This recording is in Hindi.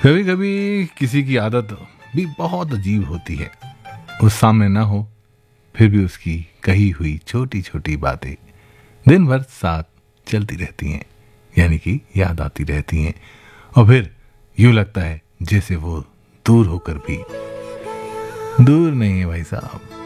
कभी कभी किसी की आदत भी बहुत अजीब होती है। उस सामने ना हो फिर भी उसकी कही हुई छोटी छोटी बातें दिन भर साथ चलती रहती हैं, यानी कि याद आती रहती हैं। और फिर यूं लगता है जैसे वो दूर होकर भी दूर नहीं है भाई साहब।